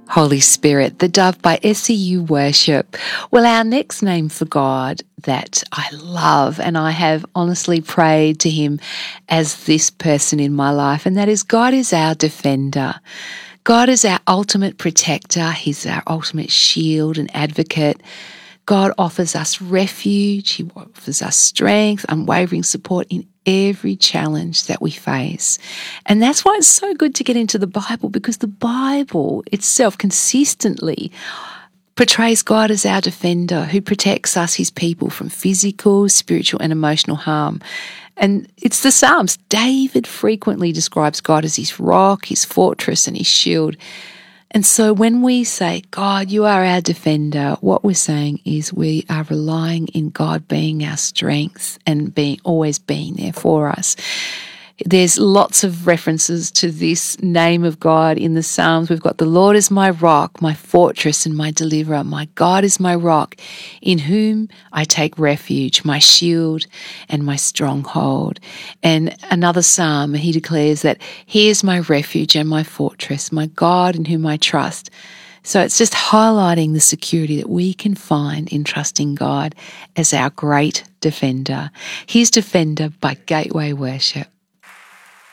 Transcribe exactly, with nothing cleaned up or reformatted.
Holy Spirit, the Dove by S C U Worship. Well, our next name for God that I love, and I have honestly prayed to him as this person in my life, and that is God is our defender. God is our ultimate protector. He's our ultimate shield and advocate. God offers us refuge. He offers us strength, unwavering support in every challenge that we face. And that's why it's so good to get into the Bible, because the Bible itself consistently portrays God as our defender who protects us, his people, from physical, spiritual, and emotional harm. And it's the Psalms. David frequently describes God as his rock, his fortress, and his shield. And so when we say, God, you are our defender, what we're saying is we are relying in God being our strength and being always being there for us. There's lots of references to this name of God in the Psalms. We've got the Lord is my rock, my fortress and my deliverer. My God is my rock, in whom I take refuge, my shield and my stronghold. And another psalm, he declares that he is my refuge and my fortress, my God in whom I trust. So it's just highlighting the security that we can find in trusting God as our great defender. He's Defender by Gateway Worship.